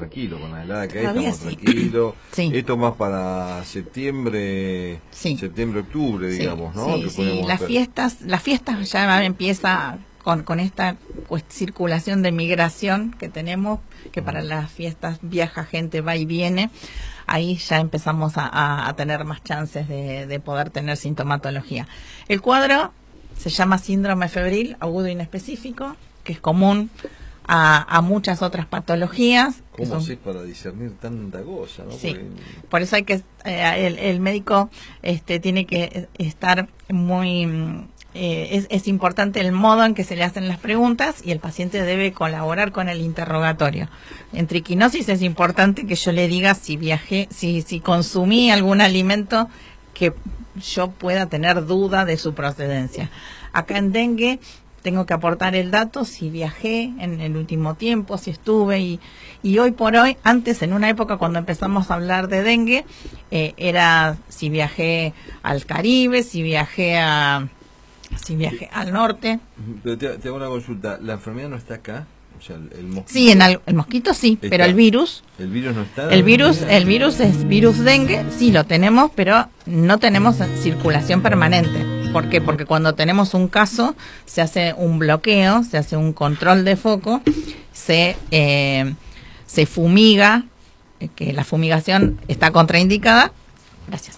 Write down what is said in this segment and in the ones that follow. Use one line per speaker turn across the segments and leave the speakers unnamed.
tranquilos, con la helada que hay
Todavía
estamos
sí.
tranquilos.
Sí.
Esto más para septiembre,
Sí.
octubre, digamos, ¿no?
Sí,
Que
sí.
podemos
Las
hacer.
fiestas ya empieza con esta circulación de migración que tenemos, que para las fiestas viaja gente, va y viene. Ahí ya empezamos a tener más chances de poder tener sintomatología. El cuadro se llama síndrome febril agudo inespecífico, que es común a muchas otras patologías.
¿Cómo haces para discernir tanta cosa, no?
Sí,
Porque...
por eso hay que el médico tiene que estar muy... es importante el modo en que se le hacen las preguntas y el paciente debe colaborar con el interrogatorio. En triquinosis es importante que yo le diga si viajé, si consumí algún alimento que yo pueda tener duda de su procedencia. Acá en dengue tengo que aportar el dato si viajé en el último tiempo, si estuve y hoy por hoy, antes en una época cuando empezamos a hablar de dengue, era si viajé al Caribe, si viajé al norte.
Pero te hago una consulta, ¿la enfermedad no está acá? O sea, el mosquito.
Sí, el mosquito sí,
está.
pero el virus.
¿El virus no está?
El virus es virus dengue, sí lo tenemos, pero no tenemos circulación permanente. ¿Por qué? Porque cuando tenemos un caso se hace un bloqueo, se hace un control de foco, se fumiga, que la fumigación está contraindicada. Gracias.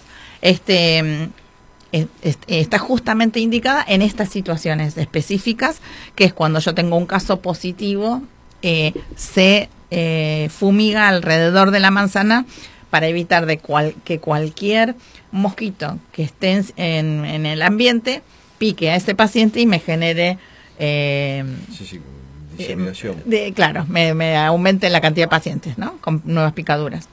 Está justamente indicada en estas situaciones específicas, que es cuando yo tengo un caso positivo, se fumiga alrededor de la manzana para evitar que cualquier mosquito que esté en el ambiente pique a ese paciente y me genere
diseminación.
Claro, me aumente la cantidad de pacientes, ¿no? Con nuevas picaduras.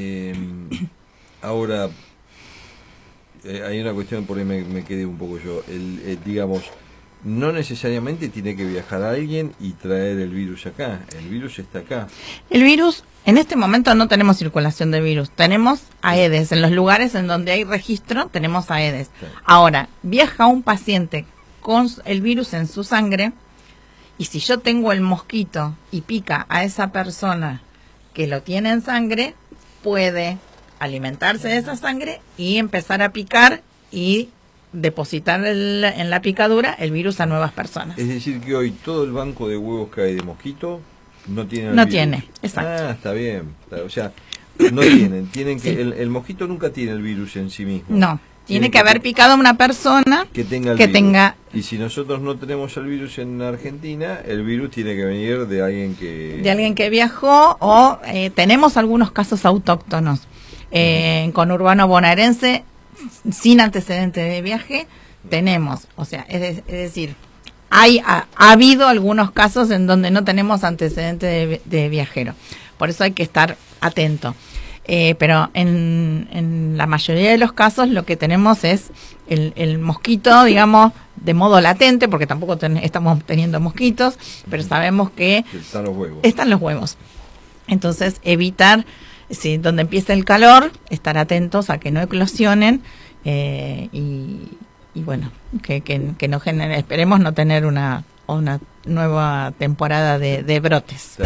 Ahora, hay una cuestión, por ahí me quedé un poco yo. Digamos, no necesariamente tiene que viajar a alguien y traer el virus acá. El virus está acá.
El virus, en este momento no tenemos circulación de virus. Tenemos Aedes. En los lugares en donde hay registro, tenemos Aedes.
Sí.
Ahora, viaja un paciente con el virus en su sangre y si yo tengo el mosquito y pica a esa persona que lo tiene en sangre, puede alimentarse de esa sangre y empezar a picar y depositar en la picadura el virus a nuevas personas.
Es decir, que hoy todo el banco de huevos que hay de mosquito no tiene el
No
virus.
tiene, exacto.
Ah, está bien. O sea, no tienen que
Sí.
el mosquito nunca tiene el virus en sí mismo.
No, tiene que haber picado a una persona
que tenga el
que
virus.
tenga...
Y si nosotros no tenemos el virus en Argentina, el virus tiene que venir de alguien que
viajó o tenemos algunos casos autóctonos. En conurbano bonaerense sin antecedente de viaje tenemos, o sea, es decir, ha habido algunos casos en donde no tenemos antecedente de viajero, por eso hay que estar atento. Pero en la mayoría de los casos lo que tenemos es el mosquito, digamos, de modo latente, porque tampoco estamos teniendo mosquitos, pero sabemos que están los huevos. Entonces, evitar, donde empieza el calor, estar atentos a que no eclosionen y bueno, que no genere, esperemos no tener una nueva temporada de brotes.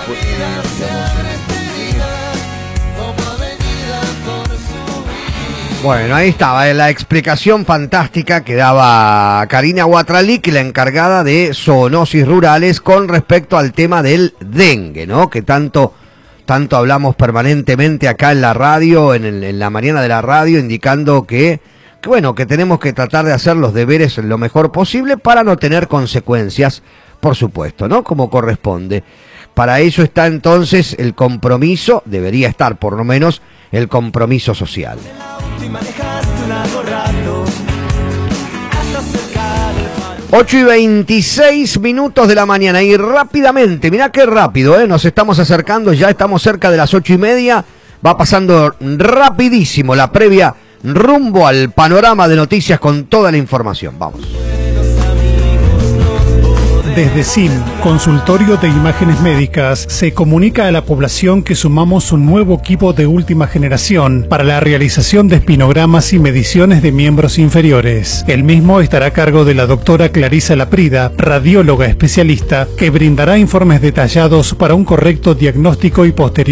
Bueno, ahí estaba la explicación fantástica que daba Karina Guatralic, la encargada de zoonosis rurales, con respecto al tema del dengue, ¿no? Que tanto hablamos permanentemente acá en la radio, en la mañana de la radio, indicando que bueno, que tenemos que tratar de hacer los deberes lo mejor posible para no tener consecuencias, por supuesto, ¿no? Como corresponde. Para eso está entonces el compromiso, debería estar por lo menos el compromiso social. 8:26 de la mañana y rápidamente, mirá qué rápido, nos estamos acercando, ya estamos cerca de las 8:30, va pasando rapidísimo la previa rumbo al panorama de noticias con toda la información. Vamos.
Desde SIM, Consultorio de Imágenes Médicas, se comunica a la población que sumamos un nuevo equipo de última generación para la realización de espinogramas y mediciones de miembros inferiores. El mismo estará a cargo de la doctora Clarisa Laprida, radióloga especialista, que brindará informes detallados para un correcto diagnóstico y posterior